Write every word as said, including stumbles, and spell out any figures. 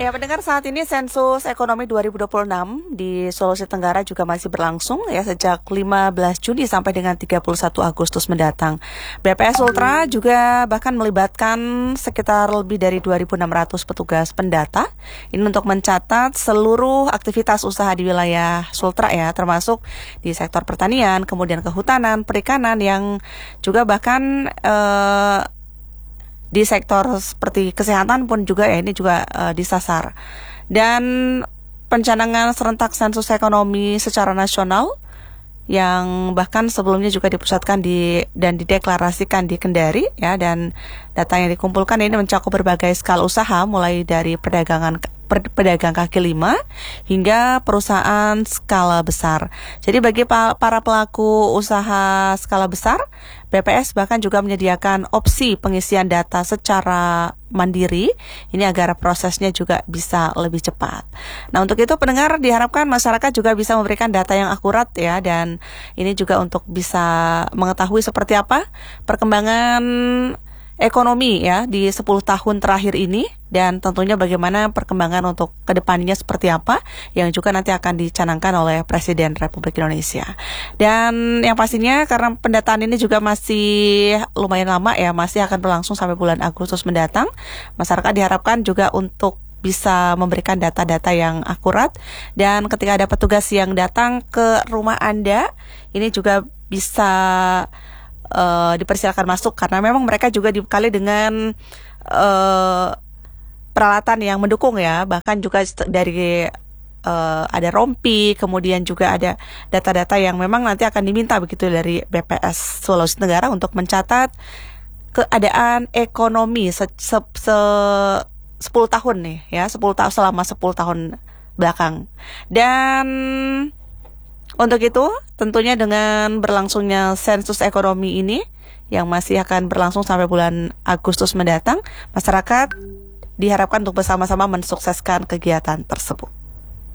Ya, pendengar, saat ini sensus ekonomi dua ribu dua puluh enam di Sulawesi Tenggara juga masih berlangsung ya sejak lima belas Juni sampai dengan tiga puluh satu Agustus mendatang. B P S Sultra juga bahkan melibatkan sekitar lebih dari dua ribu enam ratus petugas pendata ini untuk mencatat seluruh aktivitas usaha di wilayah Sultra ya, termasuk di sektor pertanian, kemudian kehutanan, perikanan yang juga bahkan eh, di sektor seperti kesehatan pun juga ya ini juga uh, disasar. Dan pencanangan serentak sensus ekonomi secara nasional yang bahkan sebelumnya juga dipusatkan di dan dideklarasikan di Kendari ya, dan data yang dikumpulkan ini mencakup berbagai skala usaha mulai dari perdagangan pedagang kaki lima hingga perusahaan skala besar. Jadi bagi pa- para pelaku usaha skala besar, B P S bahkan juga menyediakan opsi pengisian data secara mandiri, ini agar prosesnya juga bisa lebih cepat. Nah, untuk itu pendengar diharapkan masyarakat juga bisa memberikan data yang akurat ya, dan ini juga untuk bisa mengetahui seperti apa perkembangan ekonomi ya di sepuluh tahun terakhir ini, dan tentunya bagaimana perkembangan untuk kedepannya seperti apa yang juga nanti akan dicanangkan oleh Presiden Republik Indonesia. Dan yang pastinya karena pendataan ini juga masih lumayan lama ya, masih akan berlangsung sampai bulan Agustus mendatang, masyarakat diharapkan juga untuk bisa memberikan data-data yang akurat, dan ketika ada petugas yang datang ke rumah Anda, ini juga bisa Uh, dipersilakan masuk karena memang mereka juga dibekali dengan uh, peralatan yang mendukung ya, bahkan juga dari uh, ada rompi, kemudian juga ada data-data yang memang nanti akan diminta begitu dari B P S Sulawesi Tenggara untuk mencatat keadaan ekonomi se, se, se sepuluh tahun nih ya, sepuluh tahun selama sepuluh tahun belakang. Dan untuk itu, tentunya dengan berlangsungnya sensus ekonomi ini yang masih akan berlangsung sampai bulan Agustus mendatang, masyarakat diharapkan untuk bersama-sama mensukseskan kegiatan tersebut.